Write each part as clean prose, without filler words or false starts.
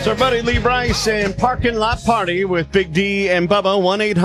It's our buddy Lee Bryce and Parking Lot Party with Big D and Bubba,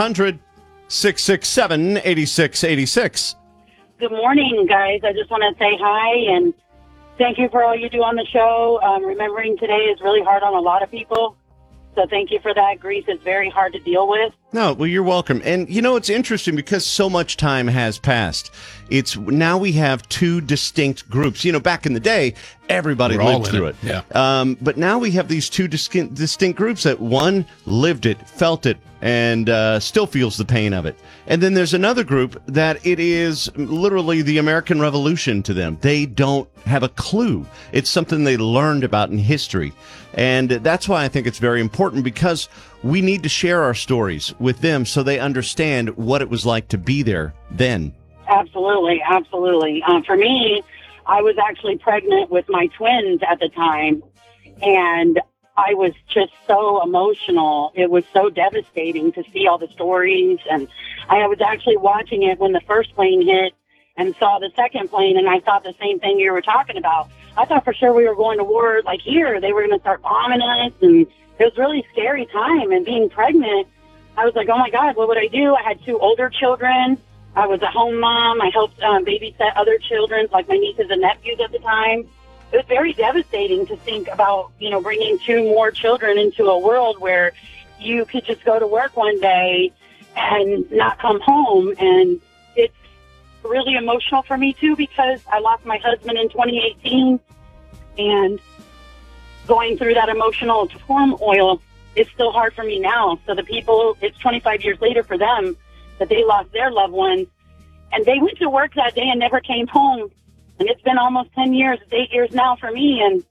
1-800-667-8686. Good morning, guys. I just want to say hi and thank you for all you do on the show. Remembering today is really hard on a lot of people, so thank you for that. Grief is very hard to deal with. No, well, you're welcome. And, you know, it's interesting because so much time has passed. It's now we have two distinct groups. You know, back in the day, everybody lived through it. Yeah. But now we have these two distinct groups that one lived it, felt it, and still feels the pain of it. And then there's another group that it is literally the American Revolution to them. They don't have a clue. It's something they learned about in history. And that's why I think it's very important, because we need to share our stories with them so they understand what it was like to be there then. Absolutely, absolutely. For me, I was actually pregnant with my twins at the time, and I was just so emotional. It was so devastating to see all the stories, and I was actually watching it when the first plane hit and saw the second plane, and I thought the same thing you were talking about. I thought for sure we were going to war, like here, they were going to start bombing us, and it was a really scary time. And being pregnant, I was like, oh my God, what would I do? I had two older children. I was a home mom. I helped babysit other children, like my nieces and nephews at the time. It was very devastating to think about, you know, bringing two more children into a world where you could just go to work one day and not come home. And it's really emotional for me, too, because I lost my husband in 2018. And going through that emotional turmoil is still hard for me now. So the people, it's 25 years later for them that they lost their loved ones. And they went to work that day and never came home. And it's been almost 10 years, it's 8 years now for me. And